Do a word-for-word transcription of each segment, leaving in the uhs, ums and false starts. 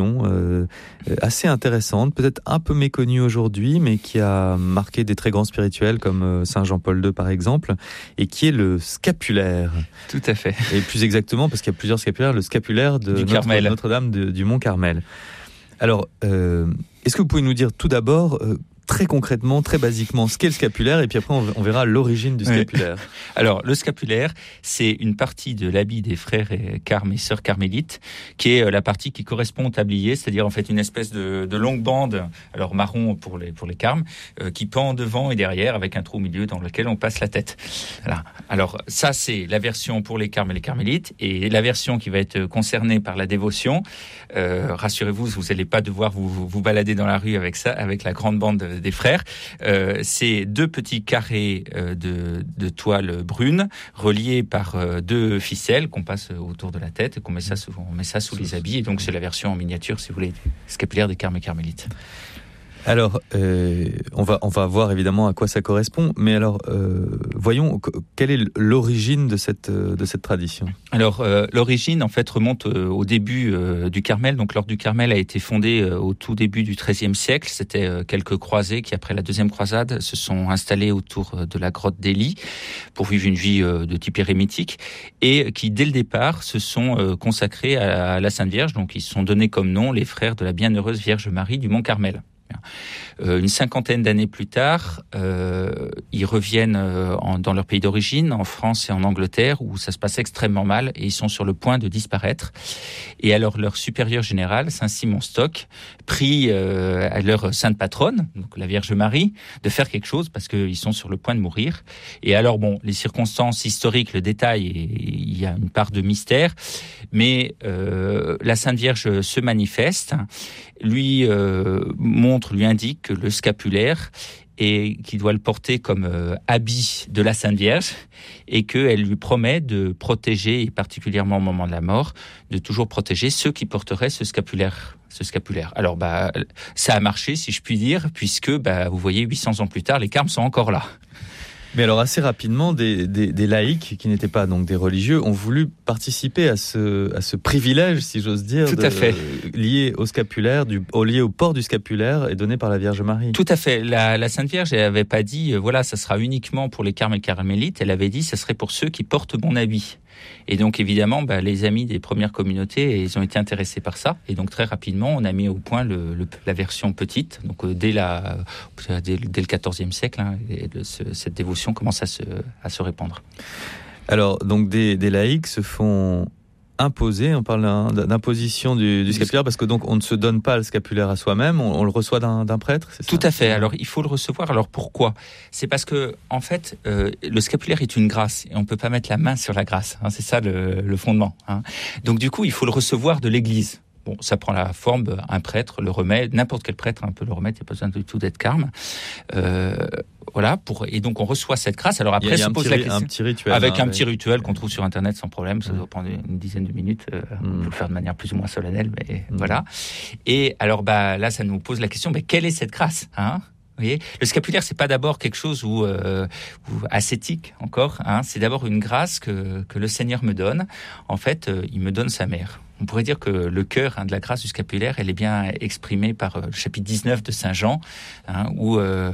Euh, assez intéressante, peut-être un peu méconnue aujourd'hui, mais qui a marqué des très grands spirituels comme Saint Jean-Paul deux par exemple, et qui est le scapulaire. Tout à fait. Et plus exactement, parce qu'il y a plusieurs scapulaires, le scapulaire de Notre, Notre-Dame de, du Mont Carmel. Alors, euh, est-ce que vous pouvez nous dire tout d'abord, euh, très concrètement, très basiquement, ce qu'est le scapulaire, et puis après on verra l'origine du scapulaire. Oui. Alors, le scapulaire, c'est une partie de l'habit des frères et carmes et sœurs carmélites, qui est la partie qui correspond au tablier, c'est-à-dire en fait une espèce de, de longue bande, alors marron pour les, pour les carmes, euh, qui pend devant et derrière avec un trou au milieu dans lequel on passe la tête. Voilà. Alors, ça c'est la version pour les carmes et les carmélites, et la version qui va être concernée par la dévotion, euh, rassurez-vous, vous n'allez pas devoir vous, vous, vous balader dans la rue avec ça, avec la grande bande de, des frères, euh, c'est deux petits carrés euh, de, de toile brune reliés par euh, deux ficelles qu'on passe autour de la tête et qu'on met ça sous, on met ça sous les habits. Et donc c'est la version en miniature, si vous voulez, du scapulaire des carmes et carmélites. Alors, euh, on va on va voir évidemment à quoi ça correspond, mais alors euh, voyons quelle est l'origine de cette de cette tradition. Alors euh, l'origine en fait remonte euh, au début euh, du Carmel. Donc l'ordre du Carmel a été fondé euh, au tout début du treizième siècle. C'était euh, quelques croisés qui après la deuxième croisade se sont installés autour de la grotte d'Élie pour vivre une vie euh, de type érémitique et qui dès le départ se sont euh, consacrés à, à la Sainte Vierge. Donc ils se sont donnés comme nom les frères de la Bienheureuse Vierge Marie du Mont Carmel. Euh, une cinquantaine d'années plus tard, euh, ils reviennent euh, en, dans leur pays d'origine, en France et en Angleterre, où ça se passe extrêmement mal et ils sont sur le point de disparaître. Et alors leur supérieur général, Saint Simon Stock, prie euh, à leur sainte patronne, donc la Vierge Marie, de faire quelque chose parce qu'ils sont sur le point de mourir. Et alors bon, les circonstances historiques, le détail, il y a une part de mystère, mais euh, la Sainte Vierge se manifeste, lui euh, montre, lui indique que le scapulaire et qu'il doit le porter comme euh, habit de la Sainte Vierge et qu'elle lui promet de protéger, et particulièrement au moment de la mort, de toujours protéger ceux qui porteraient ce scapulaire. Ce scapulaire. Alors, bah, ça a marché, si je puis dire, puisque, bah, vous voyez, huit cents ans plus tard, les carmes sont encore là. Mais alors assez rapidement, des, des, des laïcs qui n'étaient pas donc des religieux ont voulu participer à ce, à ce privilège, si j'ose dire, Tout de, à fait. lié au scapulaire, du, au, lié au port du scapulaire et donné par la Vierge Marie. Tout à fait. La, la Sainte Vierge, elle n'avait pas dit, euh, voilà, ça sera uniquement pour les carmes et carmélites. Elle avait dit, ça serait pour ceux qui portent mon habit. Et donc évidemment, bah, les amis des premières communautés, ils ont été intéressés par ça. Et donc très rapidement, on a mis au point le, le, la version petite. Donc euh, dès, la, dès, dès le quatorzième siècle, hein, et le, ce, cette dévotion commence à se, à se répandre. Alors donc des, des laïcs se font imposer, on parle d'imposition du, du scapulaire, parce que donc on ne se donne pas le scapulaire à soi-même, on, on le reçoit d'un, d'un prêtre, c'est ça ? Tout à fait. Alors il faut le recevoir. Alors pourquoi ? C'est parce que en fait, euh, le scapulaire est une grâce et on peut pas mettre la main sur la grâce. Hein, c'est ça le, le fondement. Hein. Donc du coup, il faut le recevoir de l'Église. Bon, ça prend la forme, un prêtre le remet, n'importe quel prêtre hein, peut le remettre, il n'y a pas besoin du tout d'être carme. Euh, voilà, pour, et donc on reçoit cette grâce. Alors après, il y a, il y a se pose petit, la question. Un petit rituel. Avec hein, un petit mais... rituel qu'on trouve sur Internet sans problème, ça doit prendre une dizaine de minutes. Euh, mm. On peut le faire de manière plus ou moins solennelle, mais mm. voilà. Et alors, bah, là, ça nous pose la question, mais quelle est cette grâce hein ? Vous voyez, le scapulaire, c'est pas d'abord quelque chose où, euh, où ascétique encore. Hein, c'est d'abord une grâce que, que le Seigneur me donne. En fait, euh, il me donne sa mère. On pourrait dire que le cœur hein, de la grâce du scapulaire, elle est bien exprimée par euh, le chapitre dix-neuf de Saint Jean, hein, où euh,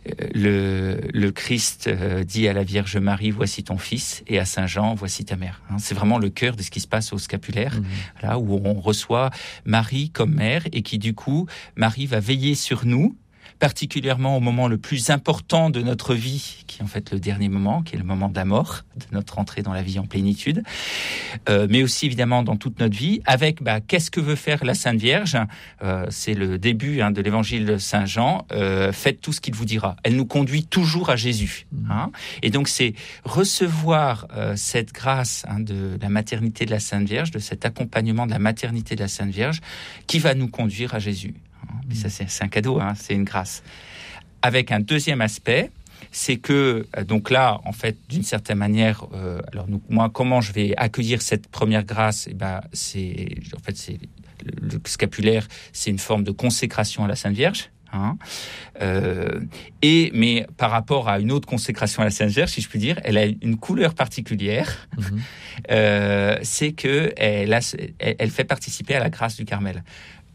le, le Christ euh, dit à la Vierge Marie, voici ton fils, et à Saint Jean, voici ta mère. Hein, c'est vraiment le cœur de ce qui se passe au scapulaire, mmh. là où on reçoit Marie comme mère, et qui du coup, Marie va veiller sur nous, particulièrement au moment le plus important de notre vie, qui est en fait le dernier moment, qui est le moment de la mort, de notre entrée dans la vie en plénitude, euh, mais aussi évidemment dans toute notre vie, avec bah, qu'est-ce que veut faire la Sainte Vierge euh, c'est le début hein, de l'évangile de Saint Jean, euh, faites tout ce qu'il vous dira. Elle nous conduit toujours à Jésus. Hein, et donc c'est recevoir euh, cette grâce hein, de la maternité de la Sainte Vierge, de cet accompagnement de la maternité de la Sainte Vierge, qui va nous conduire à Jésus. Mais ça, c'est, c'est un cadeau, hein, c'est une grâce. Avec un deuxième aspect, c'est que, donc là, en fait, d'une certaine manière, euh, alors nous, moi, comment je vais accueillir cette première grâce ? Eh ben, c'est, en fait, c'est le, le scapulaire, c'est une forme de consécration à la Sainte Vierge. Hein, euh, et mais par rapport à une autre consécration à la Sainte Vierge, si je puis dire, elle a une couleur particulière. Mmh. Euh, c'est que elle, a, elle, elle fait participer à la grâce du Carmel.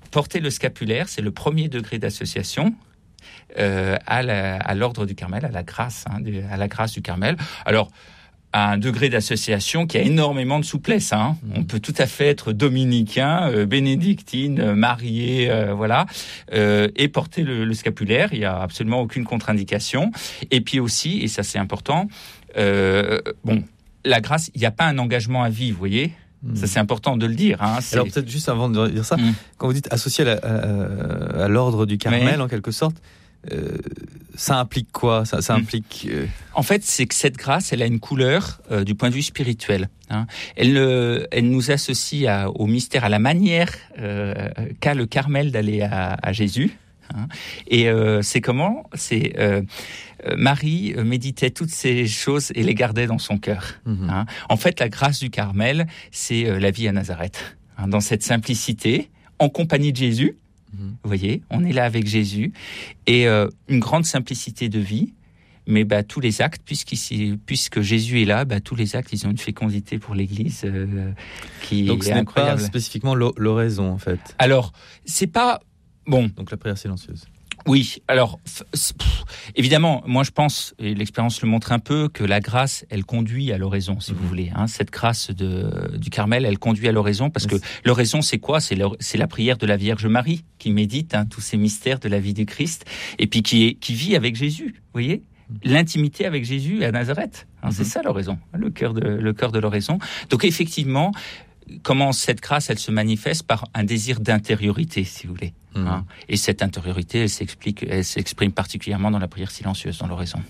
porter le scapulaire, c'est le premier degré d'association euh, à, la, à l'ordre du Carmel, à la grâce, hein, du, à la grâce du Carmel. Alors, à un degré d'association qui a énormément de souplesse. Hein. Mmh. On peut tout à fait être dominicain, euh, bénédictine, euh, marié, euh, voilà, euh, et porter le, le scapulaire. Il n'y a absolument aucune contre-indication. Et puis aussi, et ça c'est important, euh, bon, la grâce, il n'y a pas un engagement à vie, vous voyez. Mmh. Ça, c'est important de le dire. Hein. Alors, peut-être juste avant de dire ça, mmh. quand vous dites associé à, la, à, à l'ordre du Carmel, oui. en quelque sorte, euh, ça implique quoi ? Ça, ça implique... Euh... En fait, c'est que cette grâce, elle a une couleur euh, du point de vue spirituel. Hein. Elle, euh, elle nous associe à, au mystère, à la manière euh, qu'a le Carmel d'aller à, à Jésus. Hein. Et euh, c'est comment ? C'est... Euh, Marie méditait toutes ces choses et les gardait dans son cœur. Mmh. Hein. En fait, la grâce du Carmel, c'est la vie à Nazareth. Hein, dans cette simplicité, en compagnie de Jésus, mmh. vous voyez, on est là avec Jésus, et euh, une grande simplicité de vie, mais bah, tous les actes, puisqu'ici, puisque Jésus est là, bah, tous les actes, ils ont une fécondité pour l'Église euh, qui Donc, est ce incroyable. n'est pas spécifiquement l'oraison, en fait. Alors, c'est pas... Bon. Donc, la prière silencieuse. Oui, alors pff, évidemment, moi je pense, et l'expérience le montre un peu, que la grâce, elle conduit à l'oraison, si mmh. vous voulez. Hein. Cette grâce de, du Carmel, elle conduit à l'oraison, parce oui. que l'oraison, c'est quoi ? C'est, c'est la prière de la Vierge Marie, qui médite hein, tous ces mystères de la vie du Christ, et puis qui, est, qui vit avec Jésus, vous voyez ? L'intimité avec Jésus à Nazareth. Hein, mmh. C'est ça l'oraison, le cœur de, le cœur de l'oraison. Donc effectivement... Comment cette grâce, elle se manifeste par un désir d'intériorité, si vous voulez. Mmh. Hein. Et cette intériorité, elle s'explique, elle s'exprime particulièrement dans la prière silencieuse, dans l'oraison.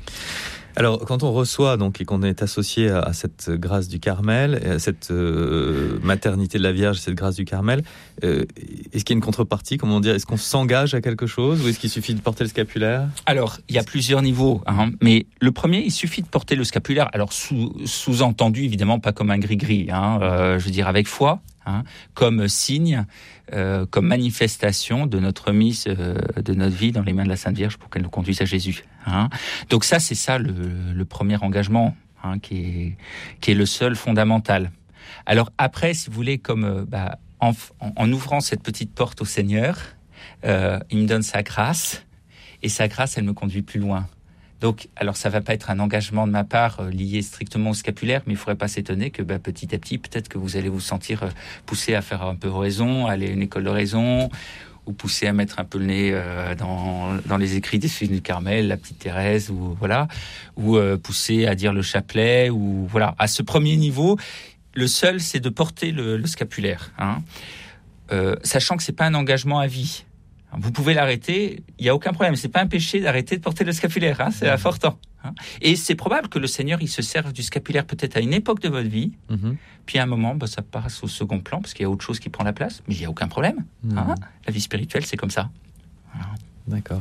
Alors, quand on reçoit donc et qu'on est associé à, à cette grâce du Carmel, à cette euh, maternité de la Vierge, cette grâce du Carmel, euh, est-ce qu'il y a une contrepartie, comment dire ? Est-ce qu'on s'engage à quelque chose ou est-ce qu'il suffit de porter le scapulaire ? Alors, il y a plusieurs niveaux, hein, mais le premier, il suffit de porter le scapulaire. Alors, sous, sous-entendu, évidemment, pas comme un gris-gris, hein, euh, je veux dire avec foi. Hein, comme signe, euh, comme manifestation de notre mise euh, de notre vie dans les mains de la Sainte Vierge pour qu'elle nous conduise à Jésus. Hein. Donc ça, c'est ça le, le premier engagement hein, qui est qui est le seul fondamental. Alors après, si vous voulez, comme euh, bah, en, en ouvrant cette petite porte au Seigneur, euh, il me donne sa grâce et sa grâce, elle me conduit plus loin. Donc, alors ça va pas être un engagement de ma part euh, lié strictement au scapulaire, mais il faudrait pas s'étonner que bah, petit à petit, peut-être que vous allez vous sentir euh, poussé à faire un peu oraison, à aller à une école d'oraison, ou poussé à mettre un peu le nez euh, dans, dans les écrits des filles du Carmel, la petite Thérèse, ou voilà, ou euh, poussé à dire le chapelet, ou voilà. À ce premier niveau, le seul, c'est de porter le, le scapulaire, hein, euh, sachant que c'est pas un engagement à vie. Vous pouvez l'arrêter, il n'y a aucun problème. C'est pas un péché d'arrêter de porter le scapulaire, hein, c'est important. Hein. Et c'est probable que le Seigneur, il se serve du scapulaire peut-être à une époque de votre vie, mm-hmm. puis à un moment, bah, ça passe au second plan parce qu'il y a autre chose qui prend la place, mais il n'y a aucun problème. Mm-hmm. Hein. La vie spirituelle, c'est comme ça. Voilà. D'accord.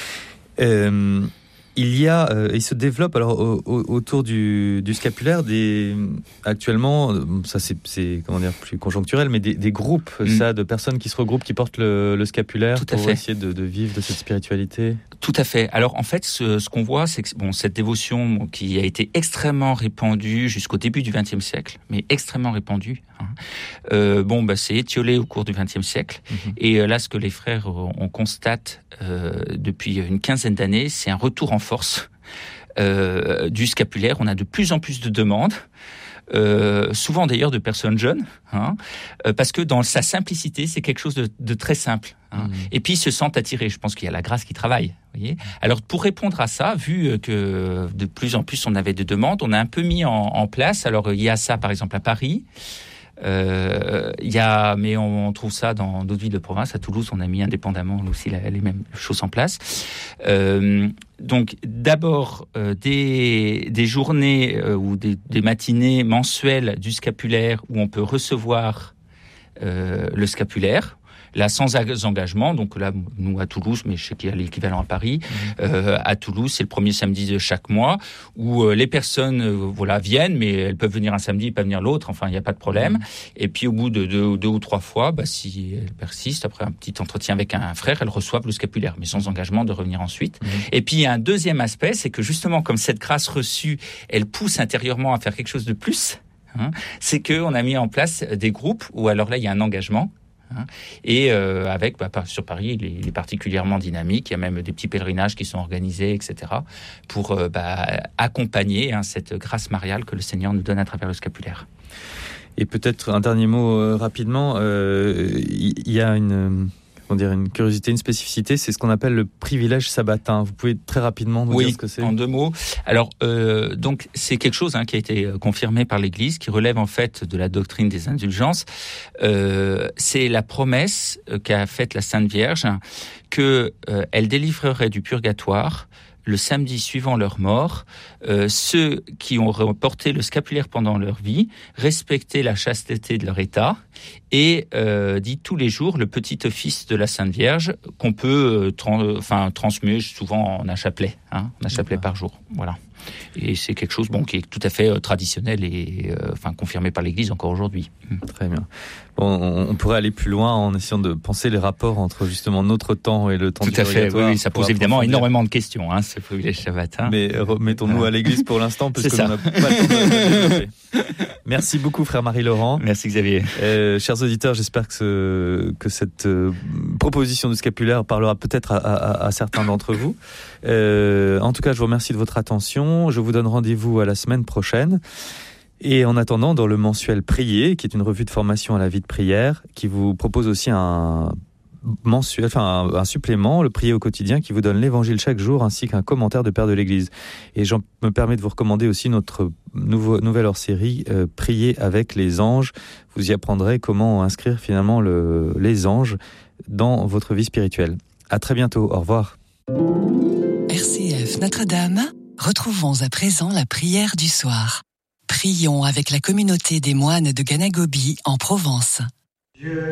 Euh, il y a, euh, il se développe alors au, au, autour du, du scapulaire des actuellement, ça c'est, c'est comment dire plus conjoncturel, mais des, des groupes mmh. ça de personnes qui se regroupent, qui portent le, le scapulaire Tout à pour fait. essayer de, de vivre de cette spiritualité. Tout à fait. Alors en fait, ce, ce qu'on voit, c'est que bon, cette dévotion qui a été extrêmement répandue jusqu'au début du vingtième siècle, mais extrêmement répandue. Hein, euh, bon, bah c'est étiolé au cours du vingtième siècle. Mmh. Et euh, là, ce que les frères on constate euh, depuis une quinzaine d'années, c'est un retour en force euh, du scapulaire. On a de plus en plus de demandes. Euh, souvent d'ailleurs de personnes jeunes, hein, euh, parce que dans sa simplicité, c'est quelque chose de, de très simple. Hein. Mmh. Et puis ils se sentent attirés. Je pense qu'il y a la grâce qui travaille. Voyez. Alors pour répondre à ça, vu que de plus en plus on avait de demandes, on a un peu mis en, en place. Alors il y a ça par exemple à Paris. Euh, il y a, mais on, on trouve ça dans d'autres villes de province. À Toulouse, on a mis indépendamment aussi la, les mêmes choses en place. Euh, donc, d'abord euh, des, des journées euh, ou des, des matinées mensuelles du scapulaire où on peut recevoir euh, le scapulaire. Là, sans engagement, donc là, nous à Toulouse, mais je sais qu'il y a l'équivalent à Paris. Mmh. Euh, à Toulouse, c'est le premier samedi de chaque mois où euh, les personnes, euh, voilà, viennent, mais elles peuvent venir un samedi et pas venir l'autre. Enfin, il n'y a pas de problème. Mmh. Et puis, au bout de deux, deux ou trois fois, bah, si elles persistent, après un petit entretien avec un frère, elles reçoivent le scapulaire, mais sans engagement de revenir ensuite. Mmh. Et puis, il y a un deuxième aspect, c'est que justement, comme cette grâce reçue, elle pousse intérieurement à faire quelque chose de plus. Hein, c'est que on a mis en place des groupes où alors là, il y a un engagement. Hein. Et euh, avec, bah, sur Paris, il est, il est particulièrement dynamique. Il y a même des petits pèlerinages qui sont organisés, et cetera, pour euh, bah, accompagner hein, cette grâce mariale que le Seigneur nous donne à travers le scapulaire. Et peut-être un dernier mot euh, rapidement. Il euh, y, y a une... On dirait une curiosité, une spécificité, c'est ce qu'on appelle le privilège sabbatin. Vous pouvez très rapidement nous oui, dire ce que c'est ? En deux mots. Alors, euh, donc, c'est quelque chose hein, qui a été confirmé par l'Église, qui relève en fait de la doctrine des indulgences. Euh, c'est la promesse qu'a faite la Sainte Vierge que euh, elle délivrerait du purgatoire le samedi suivant leur mort, euh, ceux qui ont porté le scapulaire pendant leur vie, respecté la chasteté de leur état et euh, dit tous les jours le petit office de la Sainte Vierge qu'on peut euh, trans, enfin, transmuer souvent en un chapelet, hein, un chapelet par jour. Voilà. Et c'est quelque chose bon, qui est tout à fait euh, traditionnel et euh, enfin, confirmé par l'Église encore aujourd'hui. Très bien. Bon, on, on pourrait aller plus loin en essayant de penser les rapports entre justement notre temps et le temps tout du purgatoire. Tout à fait, oui, ça pose évidemment énormément de questions, hein, ce privilège sabbatin. Mais remettons-nous à l'Église pour l'instant, parce qu'on n'a pas le temps de développer. Merci beaucoup, frère Marie-Laurent. Merci Xavier. Euh, chers auditeurs, j'espère que, ce, que cette euh, proposition du scapulaire parlera peut-être à, à, à certains d'entre vous. Euh, en tout cas, je vous remercie de votre attention. Je vous donne rendez-vous à la semaine prochaine. Et en attendant, dans le mensuel Prier, qui est une revue de formation à la vie de prière, qui vous propose aussi un mensuel, enfin un, un supplément, le Prier au quotidien, qui vous donne l'évangile chaque jour, ainsi qu'un commentaire de Père de l'Église. Et je me permets de vous recommander aussi notre nouveau, nouvelle hors-série, euh, Prier avec les anges. Vous y apprendrez comment inscrire finalement le, les anges dans votre vie spirituelle. À très bientôt, au revoir. R C F Notre-Dame, retrouvons à présent la prière du soir. Prions avec la communauté des moines de Ganagobi en Provence.